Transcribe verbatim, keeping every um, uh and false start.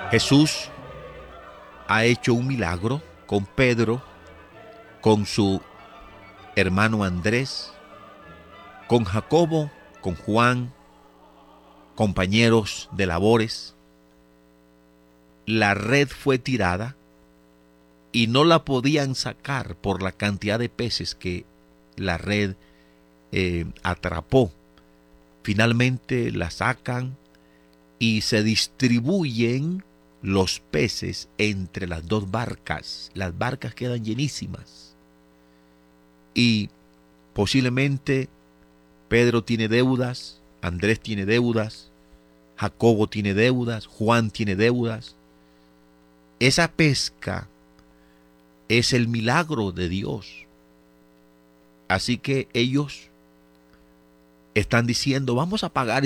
Jesús ha hecho un milagro con Pedro, con su hermano Andrés, con Jacobo, con Juan, compañeros de labores. La red fue tirada y no la podían sacar por la cantidad de peces que la red eh, atrapó. Finalmente la sacan y se distribuyen los peces entre las dos barcas. Las barcas quedan llenísimas. Y posiblemente Pedro tiene deudas, Andrés tiene deudas, Jacobo tiene deudas, Juan tiene deudas. Esa pesca es el milagro de Dios. Así que ellos están diciendo, vamos a pagar